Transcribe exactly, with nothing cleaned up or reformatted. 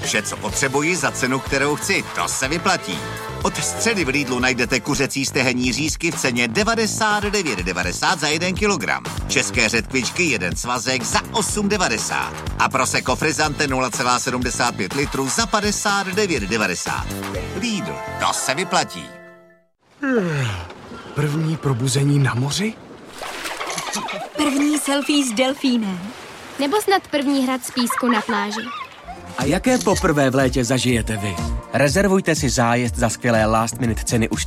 Vše, co potřebuji za cenu, kterou chci, to se vyplatí. Od středy v Lidlu najdete kuřecí stehenní řízky v ceně devadesát devět devadesát za jeden kilogram. České řetkvičky jeden svazek za osm devadesát. A Prosecco Frizzante nula celá sedmdesát pět litru za padesát devět devadesát. Lidl, to se vyplatí. První probuzení na moři? První selfie s delfínem. Nebo snad první hrad z písku na pláži. A jaké poprvé v létě zažijete vy? Rezervujte si zájezd za skvělé last minute ceny už